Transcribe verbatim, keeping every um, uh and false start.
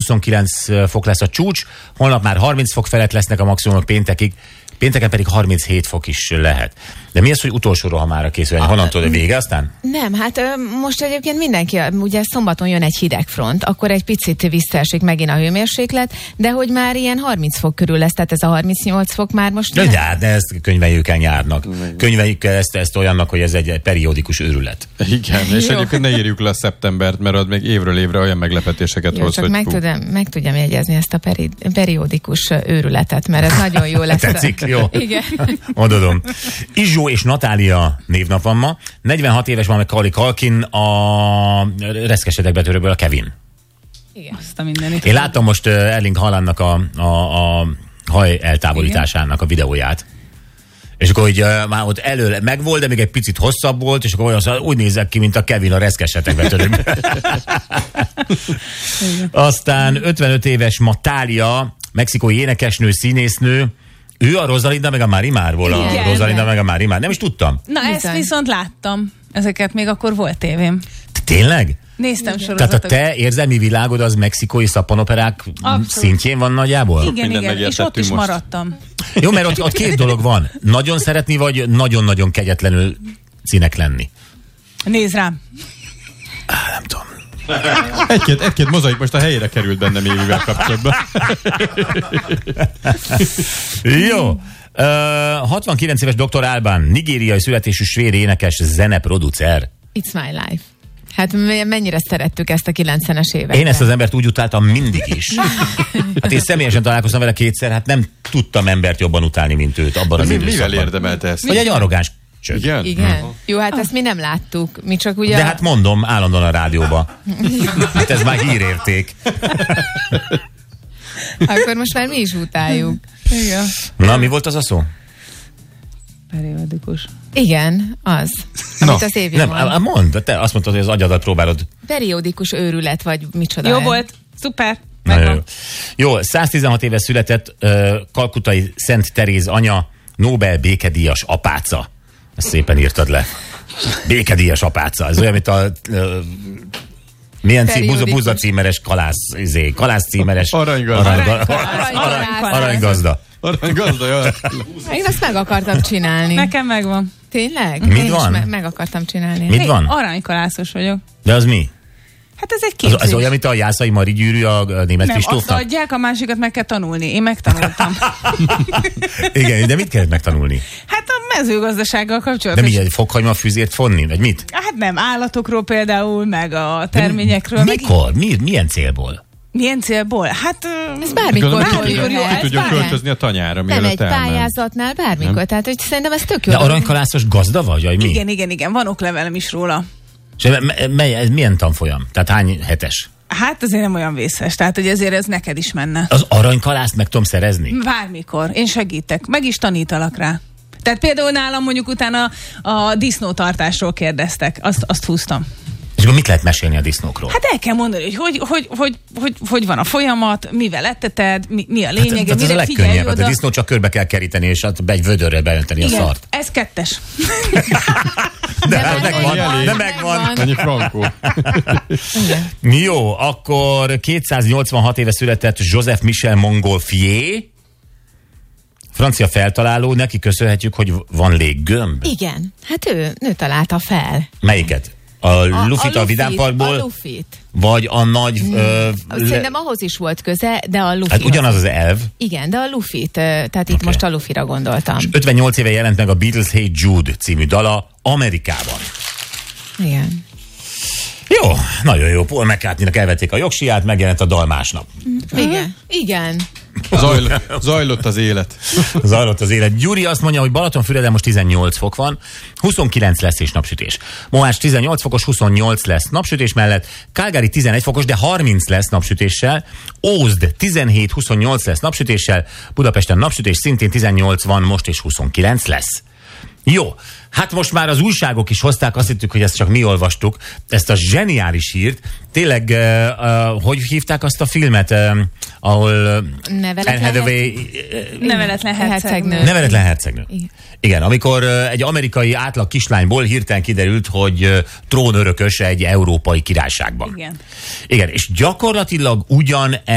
huszonkilenc fok lesz a csúcs, holnap már harminc fok felett lesznek a maximumok péntekig, pénteken pedig harminchét fok is lehet. De mi az, hogy utolsó rohamára készülni? Honnan tudod, vége aztán? Nem, hát most egyébként mindenki, ugye szombaton jön egy hideg front, akkor egy picit visszaesik megint a hőmérséklet, de hogy már ilyen harminc fok körül lesz, tehát ez a harmincnyolc fok már most... De, de hát ezt könyveljük el nyárnak. Könyveljük el ezt, ezt olyannak, hogy ez egy periódikus őrület. Igen, és egyébként ne írjuk le a szeptembert, mert ott még évről évre olyan meglepetéseket jó, hoz, csak hogy... meg, tudom, meg tudjam jegyezni ezt a peri, periódikus őrületet, mert ez nagyon jó lesz. Tetszik? Jó. Igen. Adodom. Izsó és Natália névnap van ma. negyvenhat éves van meg Macaulay Culkin, a Reszkesetek betörőből a Kevin. Igen. Azt a mindenit. Én láttam most uh, Erling Haalandnak a, a, a haj eltávolításának a videóját. És akkor így uh, már ott elő megvolt, de még egy picit hosszabb volt, és akkor olyan szóval úgy nézek ki, mint a Kevin a Reszkesetek betörőből. Aztán ötvenöt éves Natália, mexikói énekesnő, színésznő. Ő a Rosalinda meg a Marimárból, a Igen, Rosalinda meg a Marimár. Nem is tudtam. Na, Bizony. ezt viszont láttam. Ezeket még akkor volt tévém. Tényleg? Néztem Igen. sorozatot. Tehát a te érzelmi világod az mexikói szappanoperák Abszolút. szintjén van nagyjából? Igen, Mindent igen, és ott megértettünk is most. maradtam. Jó, mert ott, ott két dolog van. Nagyon szeretni, vagy nagyon-nagyon kegyetlenül színek lenni. Nézd rám. Á, nem tudom. Egy-két, egy-két mozaik most a helyére került bennem évivel kapcsolatban. Jó. Uh, hatvankilenc éves doktor Alban, nigériai születésű svéd énekes, zeneproducer. It's my life. Hát mennyire szerettük ezt a kilencvenes években. Én ezt az embert úgy utáltam mindig is. Hát én személyesen találkoztam vele kétszer, hát nem tudtam embert jobban utálni, mint őt abban az Mi, időszakban. mivel érdemelte ezt? Hogy egy arrogáns csög. Igen? Igen. Jó, hát ezt mi nem láttuk. Mi csak ugye... De hát mondom, állandóan a rádióba. Hát ez már hírérték. Akkor most már mi is utáljuk. Igen. Na, mi volt az a szó? Periódikus. Igen, az. Na, Amit az évi Nem, mond. á, mondd, te azt mondtad, hogy az agyadat próbálod. Periódikus őrület, vagy micsoda. Jó ez? volt. Szuper. Na, jó. Megvan. Jó, száztizenhat éves született uh, kalkutai Szent Teréz anya, Nobel békedíjas apáca. Ezt szépen írtad le. Békedíjas apáca. Ez olyan, mint a... Uh, milyen cím, buza, buza címeres kalász, izé, kalász címeres. Aranygazda. Arany, Arany- arany, aranygazda. Aranygazda, jaj. Én azt meg akartam csinálni. Nekem megvan. Tényleg? Mit Én is van? me- meg akartam csinálni. Mit van? Aranykalászos vagyok. De az mi? Hát ez egy Az, képzés. az olyan, mint a Jászai Mari gyűrű a, a német Nem, azt Kristófnak? adják, a másikat meg kell tanulni. Én megtanultam. Igen, de mit kellett megtanulni? Hát a mezőgazdasággal De kapcsolatos. mi, egy fokhagyma fűzért fonni? Vagy mit? Hát nem, állatokról például, meg a De terményekről. Meg mikor? Mi, milyen célból? milyen célból? Hát... ö, Ez bármikor Gondolom, jól ki tudjon- jöhet. ki tudjon Bármikor. költözni a tanyára, Nem mielőtt egy elment. pályázatnál, bármikor. Nem? Tehát, hogy szerintem ez tök jó. De aranykalászos gazda vagy, vagy mi? Igen, igen, igen, van oklevelem is róla. És me- me- ez milyen tanfolyam? Tehát hány hetes? Hát azért nem olyan vészes, tehát hogy ezért ez neked is menne. Az aranykalászt meg tudom szerezni? Bármikor, én segítek, meg is tanítalak rá. Tehát például nálam mondjuk utána a disznótartásról kérdeztek, azt, azt húztam. És akkor mit lehet mesélni a disznókról? Hát el kell mondani, hogy hogy, hogy, hogy, hogy, hogy van a folyamat, mivel etteted, mi, mi a lényege, hát, ez a mire figyelj legkönnyebb, oda. a disznót csak körbe kell keríteni, és hát be egy vödörre beönteni a Igen, szart. ez kettes. De, De hát már megvan, megvan, de megvan. megvan. Annyi frankó. Jó, akkor kétszáznyolcvanhat éve született Joseph Michel Montgolfier, francia feltaláló, neki köszönhetjük, hogy van léggömb. Igen, hát ő, ő találta fel. Melyiket? A, a Lufit a, a Vidám A Parkból, Lufit. vagy a nagy... Mm. Ö, Szerintem ahhoz is volt köze, de a Lufi. hát ugyanaz az elv. Igen, de a Lufit, ö, tehát itt Oké. most a Lufira gondoltam. ötvennyolc éve jelent meg a Beatles Hey Jude című dala Amerikában. Igen. Jó, nagyon jó. Paul McCartneynak elvették a jogsiát, megjelent a dal másnap. Igen. Igen. Zajlott, zajlott az élet. Zajlott az élet. Gyuri azt mondja, hogy Balatonfüreden most tizennyolc fok van, huszonkilenc lesz és napsütés. Mohács tizennyolc fokos, huszonnyolc lesz napsütés mellett, Calgary tizenegy fokos, de harminc lesz napsütéssel, Ózd tizenhét huszonnyolc lesz napsütéssel, Budapesten napsütés szintén tizennyolc van most és huszonkilenc lesz. Jó, hát most már az újságok is hozták, azt hittük, hogy ezt csak mi olvastuk, ezt a zseniális hírt. Tényleg, uh, uh, hogy hívták azt a filmet, uh, ahol uh, Neveletlen Anne Hathaway... Neveletlen hercegnő. Neveletlen hercegnő. Igen. Igen, amikor uh, egy amerikai átlag kislányból hirtelen kiderült, hogy uh, trónörökös egy európai királyságban. Igen. Igen, és gyakorlatilag ugyan